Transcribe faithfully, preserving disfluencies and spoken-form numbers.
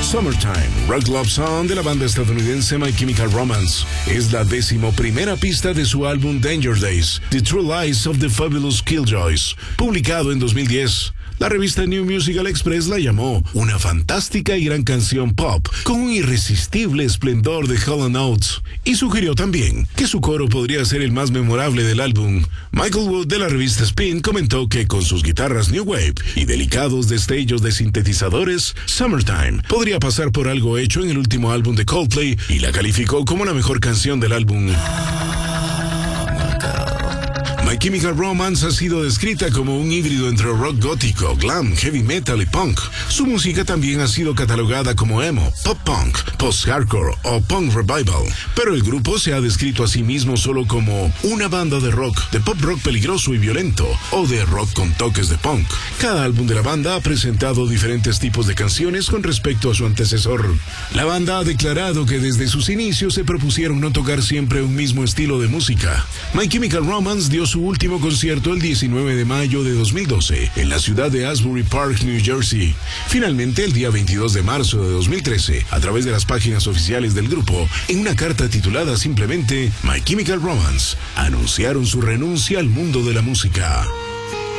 Summertime, Rock Love Song de la banda estadounidense My Chemical Romance, es la decimoprimera pista de su álbum Danger Days, The True Lies of the Fabulous Killjoys, publicado en dos mil diez. La revista New Musical Express la llamó una fantástica y gran canción pop con un irresistible esplendor de Hall and Oates, y sugirió también que su coro podría ser el más memorable del álbum. Michael Wood de la revista Spin comentó que con sus guitarras New Wave y delicados destellos de sintetizadores, Summertime podría pasar por algo hecho en el último álbum de Coldplay, y la calificó como la mejor canción del álbum. My Chemical Romance ha sido descrita como un híbrido entre rock gótico, glam, heavy metal y punk. Su música también ha sido catalogada como emo, pop punk, post-hardcore o punk revival, pero el grupo se ha descrito a sí mismo solo como una banda de rock, de pop rock peligroso y violento, o de rock con toques de punk. Cada álbum de la banda ha presentado diferentes tipos de canciones con respecto a su antecesor. La banda ha declarado que desde sus inicios se propusieron no tocar siempre un mismo estilo de música. My Chemical Romance dio su último concierto el diecinueve de mayo de dos mil doce en la ciudad de Asbury Park, New Jersey. Finalmente, el día veintidós de marzo de dos mil trece, a través de las páginas oficiales del grupo, en una carta titulada simplemente My Chemical Romance, anunciaron su renuncia al mundo de la música.